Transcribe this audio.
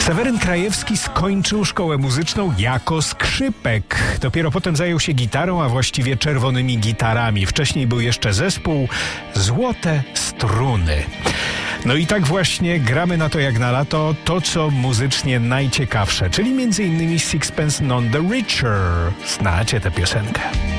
Seweryn Krajewski skończył szkołę muzyczną jako skrzypek. Dopiero potem zajął się gitarą, a właściwie czerwonymi gitarami. Wcześniej był jeszcze zespół Złote Struny. No i tak właśnie gramy na to jak na lato to, co muzycznie najciekawsze, czyli m.in. Sixpence None the Richer. Znacie tę piosenkę.